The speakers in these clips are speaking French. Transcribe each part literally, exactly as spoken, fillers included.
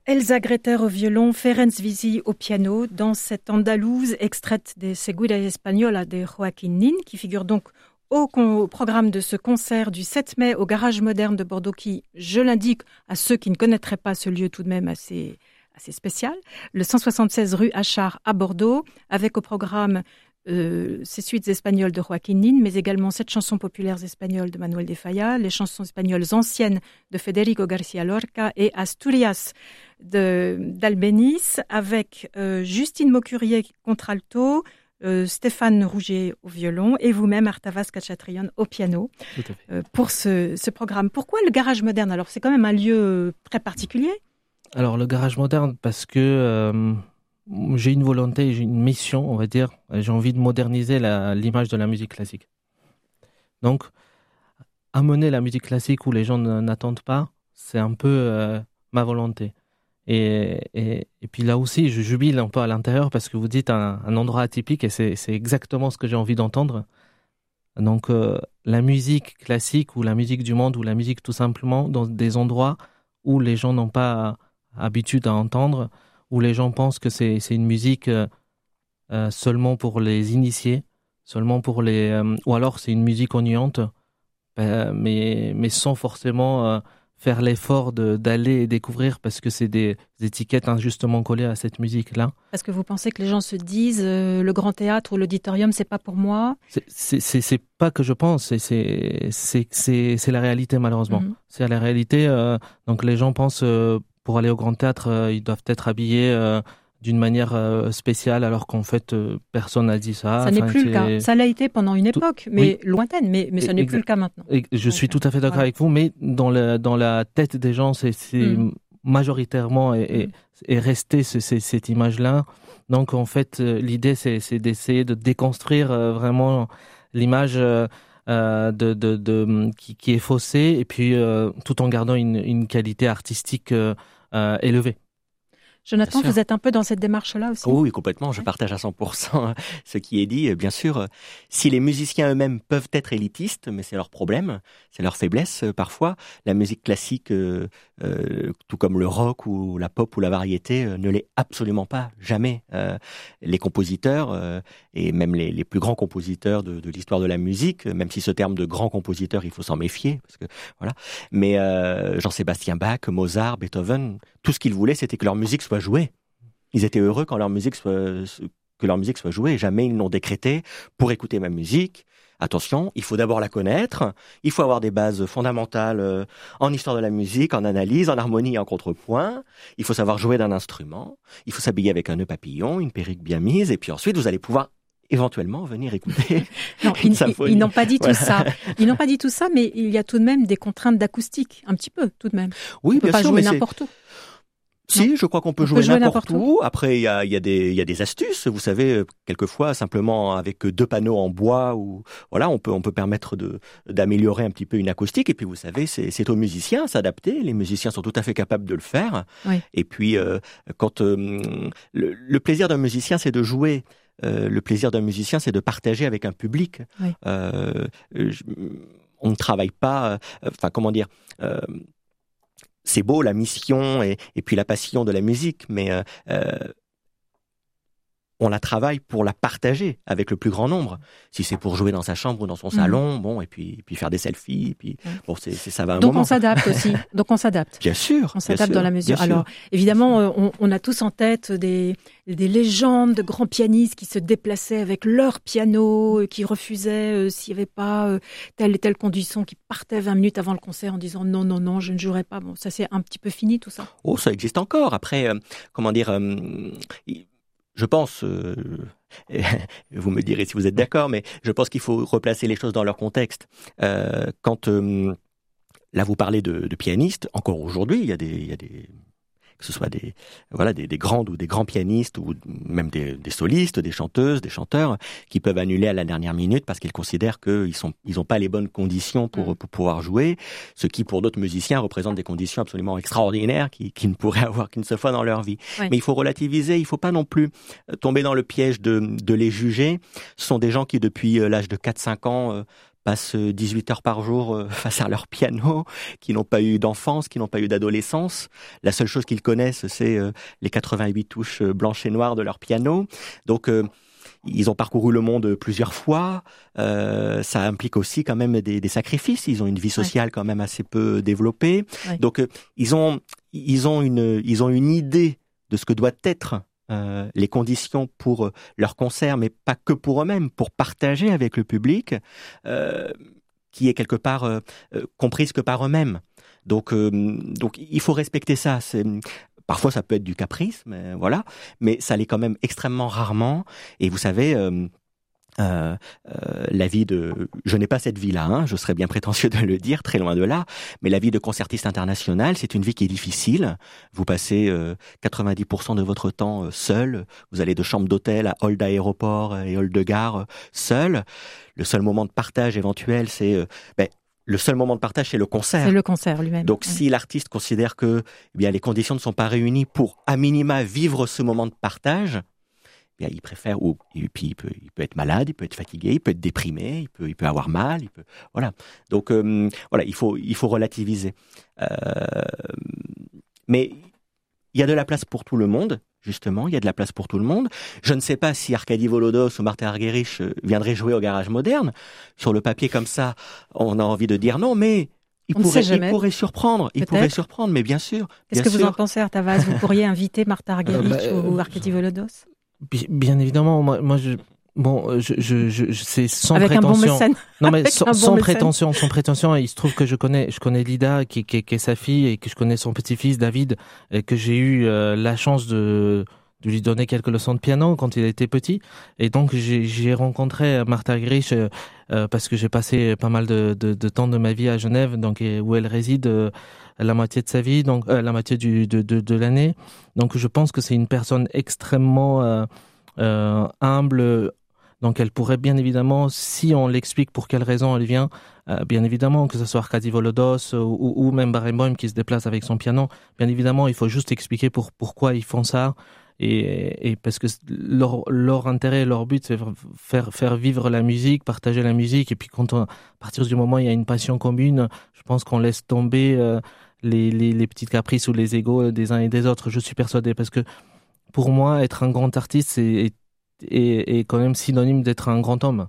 Elsa Greter au violon, Ferenc Visi au piano, dans cette andalouse extraite des Seguida Española de Joaquin Nin, qui figure donc au, con- au programme de ce concert du sept mai au Garage Moderne de Bordeaux, qui, je l'indique à ceux qui ne connaîtraient pas ce lieu tout de même assez, assez spécial, le cent soixante-seize rue Achard à Bordeaux, avec au programme Euh, ces suites espagnoles de Joaquin Nin, mais également sept chansons populaires espagnoles de Manuel de Falla, les chansons espagnoles anciennes de Federico García Lorca et Asturias de, d'Albéniz, avec euh, Justine Maucurier contralto, euh, Stéphane Rouget au violon et vous-même Artavas Kachatrian au piano euh, pour ce, ce programme. Pourquoi le Garage Moderne? Alors c'est quand même un lieu très particulier. Alors le Garage Moderne parce que euh... j'ai une volonté, j'ai une mission, on va dire. J'ai envie de moderniser la, l'image de la musique classique. Donc, amener la musique classique où les gens n'attendent pas, c'est un peu euh, ma volonté. Et, et, et puis là aussi, je jubile un peu à l'intérieur parce que vous dites un, un endroit atypique et c'est, c'est exactement ce que j'ai envie d'entendre. Donc, euh, la musique classique ou la musique du monde ou la musique tout simplement dans des endroits où les gens n'ont pas habitude à entendre, où les gens pensent que c'est, c'est une musique euh, euh, seulement pour les initiés, seulement pour les, euh, ou alors c'est une musique ennuyante, euh, mais, mais sans forcément euh, faire l'effort de, d'aller et découvrir parce que c'est des, des étiquettes injustement collées à cette musique-là. Parce que vous pensez que les gens se disent euh, le grand théâtre ou l'auditorium, c'est pas pour moi? C'est, c'est, c'est, c'est pas que je pense, c'est, c'est, c'est, c'est, c'est la réalité malheureusement. Mm-hmm. C'est la réalité, euh, donc les gens pensent... Euh, pour aller au Grand Théâtre, euh, ils doivent être habillés euh, d'une manière euh, spéciale, alors qu'en fait, euh, personne n'a dit ça. Ça n'est plus le cas. Ça l'a été pendant une époque, tout... mais oui. lointaine, mais, mais ça n'est exa... plus le cas maintenant. Et je Donc, suis tout à fait d'accord voilà. avec vous, mais dans, le, dans la tête des gens, c'est, c'est mm. majoritairement est, est, est resté ce, c'est, cette image-là. Donc en fait, euh, l'idée, c'est, c'est d'essayer de déconstruire euh, vraiment l'image... Euh, Euh, de, de, de, qui, qui est faussée et puis euh, tout en gardant une, une qualité artistique euh, euh, élevée. Jonathan, vous êtes un peu dans cette démarche-là aussi? Oh oui, complètement. Je partage à cent pour cent ce qui est dit. Bien sûr, si les musiciens eux-mêmes peuvent être élitistes, mais c'est leur problème, c'est leur faiblesse euh, parfois. La musique classique, euh, euh, tout comme le rock ou la pop ou la variété, euh, ne l'est absolument pas, jamais. Euh, les compositeurs, euh, et même les, les plus grands compositeurs de, de l'histoire de la musique, même si ce terme de grand compositeur, il faut s'en méfier, parce que voilà. Mais euh, Jean-Sébastien Bach, Mozart, Beethoven, tout ce qu'ils voulaient, c'était que leur musique soit jouée. Ils étaient heureux quand leur musique soit, que leur musique soit jouée. Jamais ils n'ont décrété pour écouter ma musique. Attention, il faut d'abord la connaître. Il faut avoir des bases fondamentales en histoire de la musique, en analyse, en harmonie et en contrepoint. Il faut savoir jouer d'un instrument. Il faut s'habiller avec un nœud papillon, une perruque bien mise. Et puis ensuite, vous allez pouvoir éventuellement venir écouter non, une ils, symphonie. Ils n'ont pas dit tout voilà. ça. Ils n'ont pas dit tout ça, mais il y a tout de même des contraintes d'acoustique, un petit peu, tout de même. Oui, On peut bien pas sûr, jouer mais n'importe c'est... où. Si, je crois qu'on peut on jouer, peut jouer n'importe, n'importe où. où. Après, il y a, il y a des, il y a des astuces. Vous savez, quelquefois, simplement avec deux panneaux en bois ou voilà, on peut, on peut permettre de, d'améliorer un petit peu une acoustique. Et puis, vous savez, c'est, c'est aux musiciens à s'adapter. Les musiciens sont tout à fait capables de le faire. Oui. Et puis, euh, quand euh, le, le plaisir d'un musicien, c'est de jouer. Euh, le plaisir d'un musicien, c'est de partager avec un public. Oui. Euh, je, on ne travaille pas. Enfin, euh, comment dire. Euh, C'est beau la mission et, et puis la passion de la musique, mais euh, euh, on la travaille pour la partager avec le plus grand nombre. Si c'est pour jouer dans sa chambre ou dans son salon, mmh. bon, et puis, et puis faire des selfies, et puis mmh. bon, c'est, c'est ça va un Donc moment. on s'adapte aussi. Donc on s'adapte. Bien sûr. On s'adapte bien dans sûr, la mesure. Alors évidemment, on, on a tous en tête des, des légendes de grands pianistes qui se déplaçaient avec leur piano, qui refusaient euh, s'il n'y avait pas euh, telle et telle condition, qui partaient vingt minutes avant le concert en disant non, non, non, je ne jouerai pas. Bon, ça c'est un petit peu fini tout ça. Oh, ça existe encore. Après, euh, comment dire. Euh, Je pense, euh, vous me direz si vous êtes d'accord, mais je pense qu'il faut replacer les choses dans leur contexte. Euh, quand, euh, là vous parlez de, de pianistes, encore aujourd'hui, il y a des, il y a des, que ce soit des, voilà, des, des grandes ou des grands pianistes ou même des, des solistes, des chanteuses, des chanteurs qui peuvent annuler à la dernière minute parce qu'ils considèrent qu'ils sont, ils ont pas les bonnes conditions pour, pour pouvoir jouer, ce qui pour d'autres musiciens représente des conditions absolument extraordinaires qui, qui ne pourraient avoir qu'une seule fois dans leur vie. Oui. Mais il faut relativiser, il faut pas non plus tomber dans le piège de, de les juger. Ce sont des gens qui depuis l'âge de quatre cinq ans passent dix-huit heures par jour face à leur piano, qui n'ont pas eu d'enfance, qui n'ont pas eu d'adolescence. La seule chose qu'ils connaissent, c'est les quatre-vingt-huit touches blanches et noires de leur piano. Donc, euh, ils ont parcouru le monde plusieurs fois. Euh, ça implique aussi quand même des, des sacrifices. Ils ont une vie sociale ouais. quand même assez peu développée. Ouais. Donc, euh, ils ont, ils ont une, ils ont une idée de ce que doit être euh, les conditions pour euh, leur concert, mais pas que pour eux-mêmes, pour partager avec le public, euh, qui est quelque part euh, euh, comprise que par eux-mêmes. Donc, euh, donc, il faut respecter ça. C'est, Parfois, ça peut être du caprice, mais voilà. Mais ça l'est quand même extrêmement rarement. Et vous savez, euh, euh, euh, la vie de... Je n'ai pas cette vie-là, hein, je serais bien prétentieux de le dire, très loin de là. Mais la vie de concertiste international, c'est une vie qui est difficile. Vous passez euh, quatre-vingt-dix pour cent de votre temps euh, seul. Vous allez de chambre d'hôtel à hall d'aéroport et hall de gare euh, seul. Le seul moment de partage éventuel, c'est... Euh, ben, Le seul moment de partage, c'est le concert. C'est le concert lui-même. Donc, oui. si l'artiste considère que eh bien, les conditions ne sont pas réunies pour, à minima, vivre ce moment de partage, eh bien, il préfère, ou, et puis il peut, il peut être malade, il peut être fatigué, il peut être déprimé, il peut, il peut avoir mal, il peut, voilà. Donc, euh, voilà, il faut, il faut relativiser. Euh, mais il y a de la place pour tout le monde. Justement, il y a de la place pour tout le monde. Je ne sais pas si Arkady Volodos ou Martin Argerich viendraient jouer au Garage Moderne. Sur le papier comme ça, on a envie de dire non, mais il on pourrait, il pourrait surprendre. Il Peut-être. pourrait surprendre, mais bien sûr. Qu'est-ce bien que sûr. vous en pensez, Artavaz? Vous pourriez inviter Martin Argerich euh, bah, ou Arkady Volodos? Bien évidemment, moi, moi je... Bon, je, je, je, c'est sans Avec prétention. Un bon mécène. Non, mais Avec sans, bon sans mécène. prétention, sans prétention. Il se trouve que je connais, je connais Lida, qui, qui, qui est sa fille, et que je connais son petit-fils David, et que j'ai eu euh, la chance de, de lui donner quelques leçons de piano quand il était petit. Et donc, j'ai, j'ai rencontré Martha Argerich euh, euh, parce que j'ai passé pas mal de, de, de temps de ma vie à Genève, donc et où elle réside euh, la moitié de sa vie, donc euh, la moitié du, de, de, de l'année. Donc, je pense que c'est une personne extrêmement euh, euh, humble. Donc elle pourrait bien évidemment, si on l'explique pour quelle raison elle vient, euh, bien évidemment, que ce soit Arkady Volodos ou, ou même Barenboim qui se déplace avec son piano, bien évidemment, il faut juste expliquer pour, pourquoi ils font ça. Et, et parce que leur, leur intérêt, leur but, c'est faire, faire vivre la musique, partager la musique. Et puis quand on, à partir du moment où il y a une passion commune, je pense qu'on laisse tomber euh, les, les, les petites caprices ou les égos des uns et des autres. Je suis persuadé, parce que pour moi, être un grand artiste, c'est est, est quand même synonyme d'être un grand homme.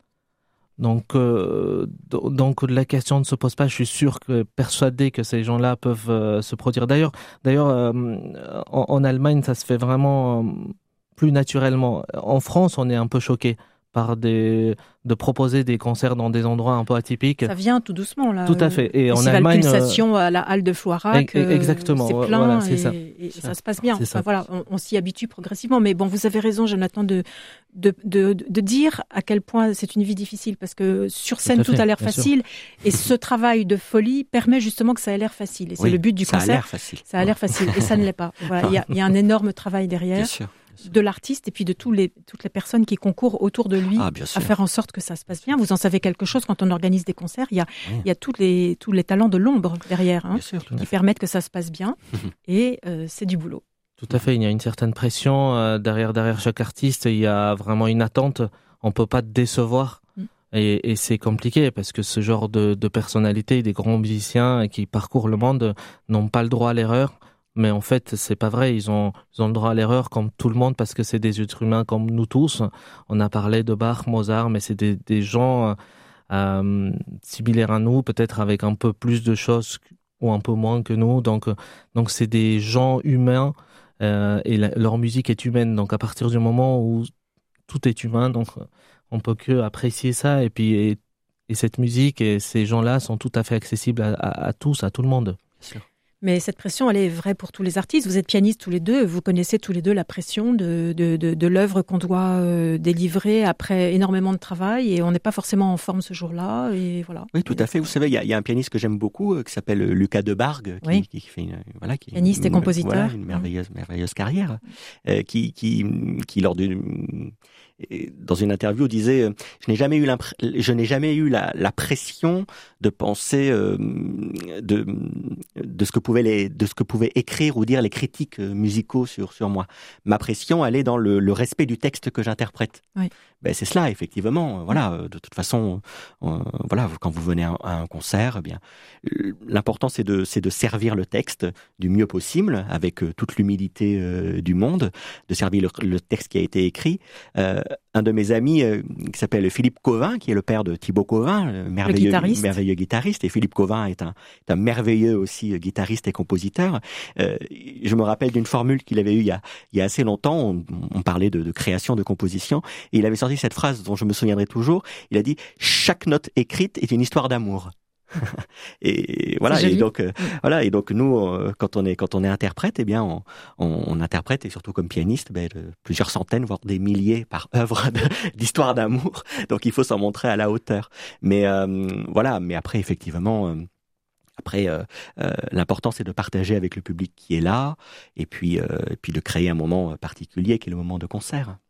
Donc, euh, donc la question ne se pose pas. Je suis sûr que persuadé que ces gens-là peuvent euh, se produire. D'ailleurs, d'ailleurs, euh, en, en Allemagne, ça se fait vraiment euh, plus naturellement. En France, on est un peu choqué par des de proposer des concerts dans des endroits un peu atypiques. Ça vient tout doucement là. Tout à fait. Et en Allemagne, Pulsation à la halle de Floirac. Euh, exactement. C'est plein, voilà, c'est et, ça. et ça. ça se passe bien. C'est enfin, voilà, on, on s'y habitue progressivement. Mais bon, vous avez raison, Jonathan, de de de, de dire à quel point c'est une vie difficile, parce que sur scène tout, tout a l'air facile, sûr. Et ce travail de folie permet justement que ça ait l'air facile. Et c'est oui, le but du ça concert. Ça a l'air facile. Ça a l'air facile, et ça ne l'est pas. Voilà, il y a, il y a un énorme travail derrière. Bien sûr. De l'artiste et puis de tous les, toutes les personnes qui concourent autour de lui ah, à faire en sorte que ça se passe bien. Vous en savez quelque chose quand on organise des concerts. Il y a, oui. il y a tous, les, tous les talents de l'ombre derrière, hein, sûr, qui permettent que ça se passe bien. Et euh, c'est du boulot. Tout à fait. Il y a une certaine pression euh, derrière, derrière chaque artiste. Il y a vraiment une attente. On ne peut pas décevoir. Mm. Et, et c'est compliqué parce que ce genre de, de personnalité, des grands musiciens qui parcourent le monde, n'ont pas le droit à l'erreur. Mais en fait, c'est pas vrai. Ils ont, ils ont le droit à l'erreur comme tout le monde, parce que c'est des êtres humains comme nous tous. On a parlé de Bach, Mozart, mais c'est des, des gens euh, similaires à nous, peut-être avec un peu plus de choses ou un peu moins que nous. Donc, donc c'est des gens humains euh, et la, leur musique est humaine. Donc, à partir du moment où tout est humain, donc on peut que apprécier ça. Et puis, et, et cette musique et ces gens-là sont tout à fait accessibles à, à, à tous, à tout le monde. Bien sûr. Mais cette pression, elle est vraie pour tous les artistes. Vous êtes pianistes tous les deux, vous connaissez tous les deux la pression de, de, de, de l'œuvre qu'on doit euh, délivrer après énormément de travail, et on n'est pas forcément en forme ce jour-là. Et voilà. Oui, tout à fait. Vous savez, il y, y a un pianiste que j'aime beaucoup euh, qui s'appelle Lucas Debargue, qui, oui. qui, qui fait une, voilà, qui, pianiste et compositeur, voilà, une merveilleuse, merveilleuse carrière, euh, qui, qui, qui lors d'une et dans une interview, disait euh, je n'ai jamais eu je n'ai jamais eu la, la pression de penser euh, de de ce que pouvaient les de ce que pouvaient écrire ou dire les critiques musicaux sur sur moi. Ma pression, elle est dans le, le respect du texte que j'interprète. Oui. Ben c'est cela, effectivement. Voilà, de toute façon, euh, voilà, quand vous venez à, à un concert, eh bien, l'important c'est de c'est de servir le texte du mieux possible, avec euh, toute l'humilité euh, du monde, de servir le, le texte qui a été écrit. Euh, un de mes amis euh, qui s'appelle Philippe Covin, qui est le père de Thibaut Covin, le merveilleux, le guitariste. merveilleux guitariste, et Philippe Covin est un, est un merveilleux aussi euh, guitariste et compositeur. Euh, je me rappelle d'une formule qu'il avait eue il y a, il y a assez longtemps. On, on parlait de, de création, de composition, et il avait sorti cette phrase dont je me souviendrai toujours. Il a dit « Chaque note écrite est une histoire d'amour ». Et voilà, et donc euh, voilà, et donc nous, euh, quand on est quand on est interprète, eh bien, on, on, on interprète, et surtout comme pianiste, ben, de, plusieurs centaines, voire des milliers par œuvre de, d'histoire d'amour. Donc il faut s'en montrer à la hauteur. Mais euh, voilà, mais après effectivement. Euh, Après, euh, euh, l'important c'est de partager avec le public qui est là, et puis, euh, et puis de créer un moment particulier qui est le moment de concert.